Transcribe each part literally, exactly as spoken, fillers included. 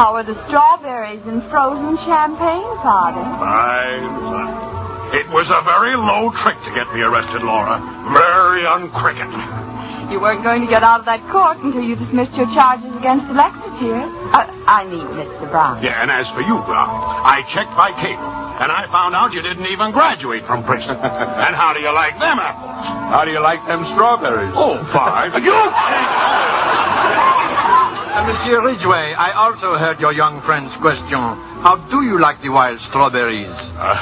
How are the strawberries and frozen champagne, Father? Fine, son. It was a very low trick to get me arrested, Laura. Very uncricket. You weren't going to get out of that court until you dismissed your charges against Alexis here. Uh, I mean, Mister Brown. Yeah, and as for you, uh, I checked by cable, and I found out you didn't even graduate from Princeton. And how do you like them apples? How do you like them strawberries? Oh, fine. You... Uh, Monsieur Ridgway, I also heard your young friend's question. How do you like the wild strawberries?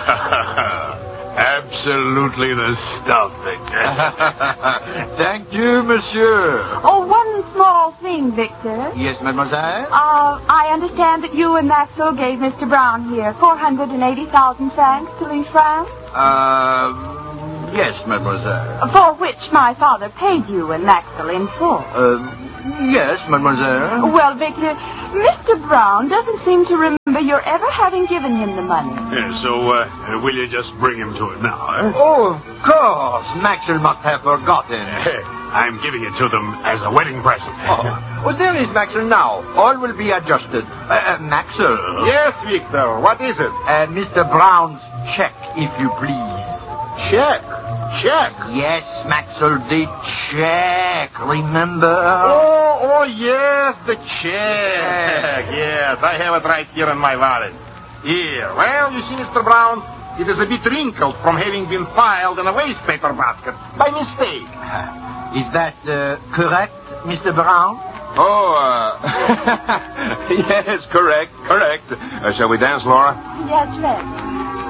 Absolutely the stuff, Victor. Thank you, monsieur. Oh, one small thing, Victor. Yes, mademoiselle? Uh, I understand that you and Maxwell gave Mister Brown here four hundred eighty thousand francs to leave France? Uh, yes, mademoiselle. For which my father paid you and Maxwell in full. Uh, yes, mademoiselle. Well, Victor, Mister Brown doesn't seem to remember your ever having given him the money. Yeah, so, uh, will you just bring him to it now, eh? Oh, of course. Maxwell must have forgotten. I'm giving it to them as a wedding present. Oh, well, there is Maxwell now. All will be adjusted. Uh, uh, Maxwell. Yes, Victor. What is it? Uh, Mister Brown's check, if you please. Check. Check. Yes, Maxwell, the check. Remember? Oh, oh, yes, the check. Yes, I have it right here in my wallet. Here. Well, you see, Mister Brown, it is a bit wrinkled from having been filed in a wastepaper basket by mistake. Is that uh, correct, Mister Brown? Oh, uh... yes, correct, correct. Uh, shall we dance, Laura? Yes, let's.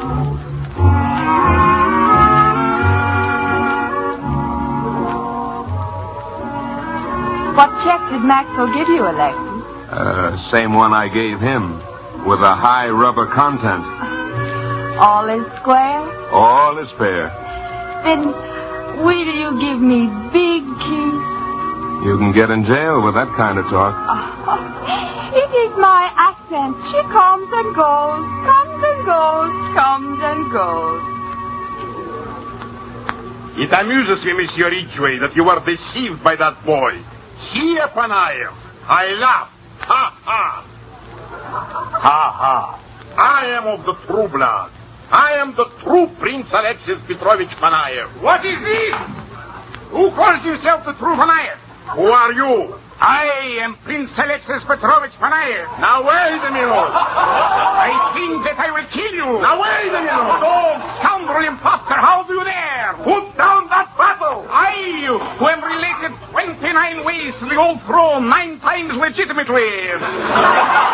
What check did Maxwell give you, Alexis? Uh, same one I gave him, with a high rubber content. All is square? All is fair. Then will you give me big kiss? You can get in jail with that kind of talk. Oh, it is my accent. She comes and goes, comes and goes, comes and goes. It amuses me, Monsieur Ridgway, that you were deceived by that boy. He upon I am. I laugh. Ha, ha. Ha, ha. I am of the true blood. I am the true Prince Alexis Petrovich Panaev. What is this? Who calls himself the true Panaev? Who are you? I am Prince Alexis Petrovich Panaev. Now wait a minute. I think that I will kill you. Now wait a minute. Dog, scoundrel, imposter, how do you dare? Put down that bottle. I, who am related twenty-nine ways to the old throne, nine times legitimately.